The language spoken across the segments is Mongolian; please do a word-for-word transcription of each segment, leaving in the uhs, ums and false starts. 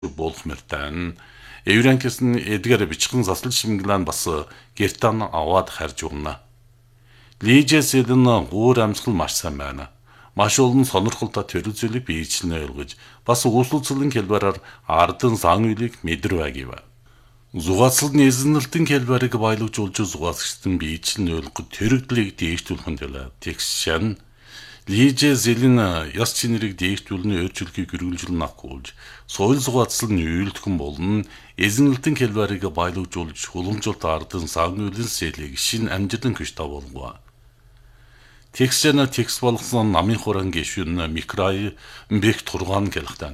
болох мөртэн Евренкес нь эдгээр бичгэн заслал шимгэлэн бас гертан аваад харж өгнө. Лижэс элэн гуур амьсгал маш сайн байна. Маш олон сонирхолтой төрөл зүйлийг биечлэн ойлгож бас ууслуулцлын хэлбэрээр ардын сан үйлийг мэдэр байгив. Зугаацлын эзэнэлтэн хэлбэрийг баялагжуулж зугаацчдын биечлэн ойлгох төрөгдлийг дээшлүүлэх нь тэгшэн Лижэ зэлэн яс чинэрийг дээшлүүлний өөрчлөлгийг гэрүүлжүүлнэ авахгүйж соёл зугаацлын үйлдэхэн болон эзэнэлтэн хэлбэрийг баялагжуулж уламжуулалт ардын сан үйлийн сэлийг шин амжилтан гэж тавуулгав. Текстэн текст болгосон намын хуран гişүн микрой бэх тургаан гэлхтэн.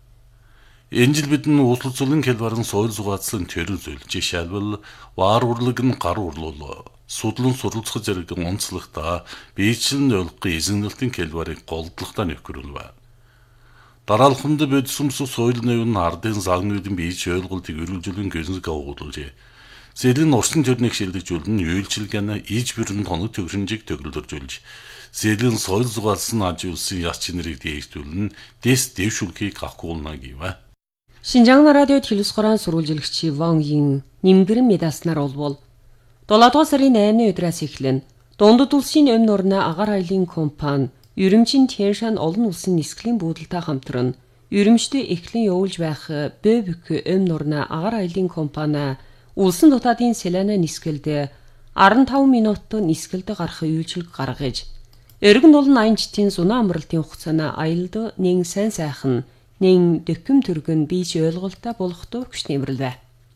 Энэ жил бидний ууслуулцлын хэлбэрэн соёл зугаацлын төрөл зүйл жишээлбэл ваар урлаг нь гар урлуул судлан суралцах зэрэг онцлогтой биечлэн ойлгох эзэнэлтэн хэлбэрийг голдлохтой нөхрөлв. Дараалхамд бодсомс соёл нэвн ардын сан үйлийн биеч ойлголтыг өргөлжүүлэн гэнзэг агуулжээ. Зэлэн урсан төрнийг шилжүүлэн үйлчилгээний иж бүрэн тоног төгшинжийг төгөлдөржүүлж зэлэн соёл зугаалсан ажуулсан яс чинэрийг дээшлүүлэн дэс дэвшүүлхийг авахгүйна гэв. Шинжаан радио телевизорын сурвалжлагч Ван Ин нэмгэрэн медаснаар олвол долоодугаар сарын наймны өдрөөс эхлэн дундад улсын өмнө орны агаар аялын компани Ерөмчийн Тяншан олон улсын нисгэлийн буудалтай хамтран Ерөмчдөд эхлэн явуулж байх Бэбк өмнө орны агаар аялын компани улсын дотаадын Селена нисгэлд арван таван минутад нисгэлд гарах үйлчилэг гаргаж эргэн олон аянчдын зунаа амралтын хугацааны аялд нэг сайн сайхан нэг дэхэм төргөн бийж ойлголттой болохдоо хүч нэмэрлэв.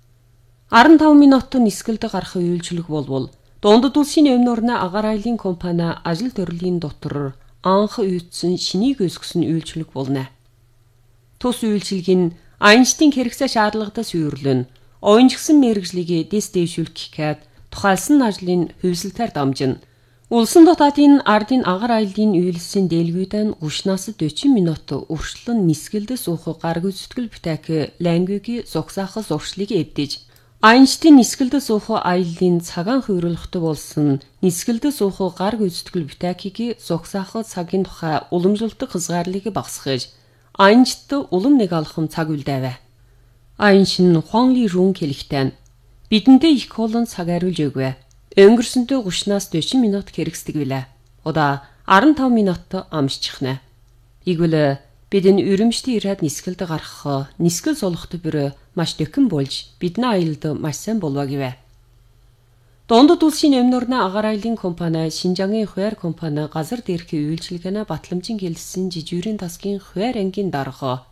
арван таван минутад нисгэлд гарах үйлчилэг болвол дундад улсын өмнө орны агаар аялын компани ажил төрлийн дотор анх үйдсэн шинийг өсгсөн үйлчилэг болно. Тус үйлчилэг нь аянчдын хэрэгцээ шаардлагатаас үйрлэн оюунжгсан мэргэжлийг дэс дэвшүүлэх гээд тухайлсан ажлын хөвсөлтөөр дамжин. Улсын дотаадын ардын агаар аялын үйлсийн дэлгүйдэн гушнаас дөрвөн минут өршлөн нисгэлд суух гарг үзтгэл бүтээх лангигийн зогсаахс уршлыг эвдэж аянчдын нисгэлд суух аяллаа цагаан хувирлахтай болсон нисгэлд суух гарг үзтгэл бүтэехийг зогсаах цагийн тухай уламжлалт хязгаарлалыг багасгаж аянчд улам нэг алхам цаг үлдээв. Аяншин Хуанли Рун хэлэхдээ бидэндээ их олон цаг ариулж өгвэ. Өнгөрсөндөө гушнаас дөрвөн минут хэрэгсдэг билээ. Удаа арван таван минут амсчихнэ. Игвэл бидний Ерөмчдөд ирээд нисгэлд гарах нисгэл сулахт бүр маш дэхэн болж бидний аялд маш сайн болов гэвэ. Дундад улсын өмнө орны агаар аялын компани Шинжаангийн хуваар компани газар дээрх үйлчилгээний батламжийн хэлсэн жижигүүрийн тасгийн хуваар ангийн дарга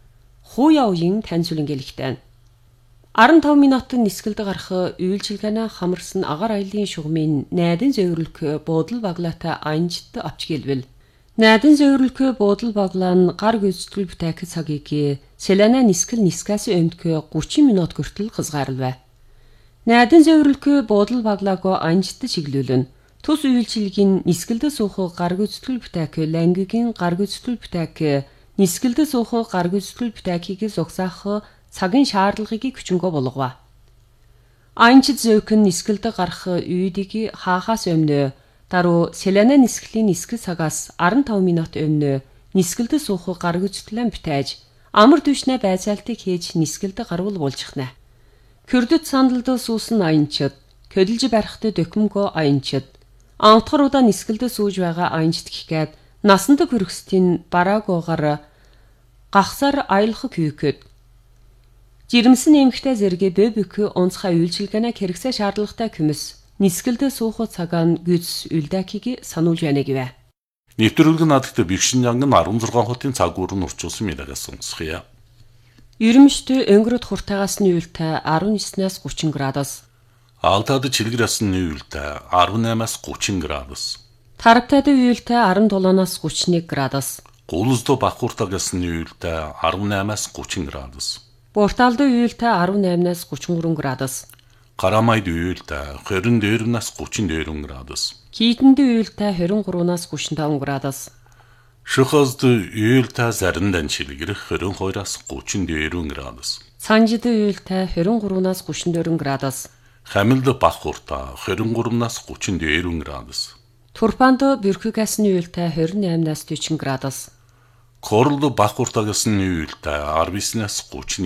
Хуяоин таньцуулан гэлэхтэн арван таван минутад нисгэлд гарах үйлчилгээний хамарсан агаар аялын шугамын найдан зөвөрлөх буудал баглаатай аянчд авч гэлвэл найдан зөвөрлөх буудал баглаа нь гар гүйцэтгэл бүтээх цагийг Селена нисгэл нискаас өмнөх гурван минут хүртэл хязгаарлав. Найдан зөвөрлөх буудал баглаагаа аянчд чиглүүлэн тус үйлчилгийн нисгэлд суух гар гүйцэтгэл бүтээх лангигийн гар гүйцэтгэл бүтээх нисгэлд суух гар гүйцэтгэл бүтэехийг зогсаах цагийн шаардлагыг хүчингөө болгов. Аянчид зөөхөн нисгэлд гарах үйдийг хаахаас өмнө даруй Селена нисгэлийн нисгэл цагаас арван таван минут өмнө нисгэлд суух гар гүйцэтгэлэн бүтээж амар түвшнээ байцаалтыг хийж нисгэлд гарвал болчихнэ. Кюрдэт сандалд суусан аянчид, хөдөлж барихт дөхмгөө аянчид, анхдахар удаа нисгэлд сууж байгаа аянчид гэхэд насанд хүргэстийн бараагуугаар гахсаар аялах күйköd. Жирэмсэн эмхтэй зэрэг Бэбк онцгой үйлчилгээний хэрэгцээ шаардлагатай хүмс нисгэлд суух цагаа гүйц үлдэхийг сануулж байна гэвэ. Нэвтрүүлэг наадагт Бэгшинжанг нь арван зургаан хотын цаг уурын урчуулсан мэдээс сонсхийа. Ерөмчдөд өнгөрөд хуртаагаас нь үйлтэй арван девятнаас гучин градус. Алтад чилгэрээс нь үйлтэй арван наймаас гучин градус. Тарптад үйлтэй арван долоноос гучин нэг градус. Гулсдо Бахуртагаас нь үйлтэй арван наймаас гучин градус. Борталд үйлтэй арван наймаас гучин гурван градус. Карамайд үйлтэй хорин дөрвнаас гучин дөрвөн градус. Кийтэнд үйлтэй хорин гуравнаас гучин таван градус. Шөхөсд үйлтэй заримдан чилгэрэх хорин хоёроос гучин дөрвөн градус. Санжид үйлтэй хорин гуравнаас гучин дөрвөн градус. Хамилд Бахурта хорин гуравнаас гучин дөрвөн градус. Турпанд Бюркегасны үйлтэй хорин наймнаас дөрвөн градус. Корлу бах уртагасан үйл та арбиснаас гуч